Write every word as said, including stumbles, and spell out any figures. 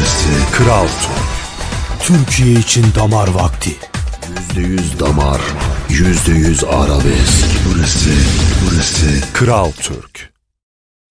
burası. Kral Türk. Türkiye için damar vakti. Yüzde yüz damar, yüzde yüz arabesk. Burası, burası. Kral Türk.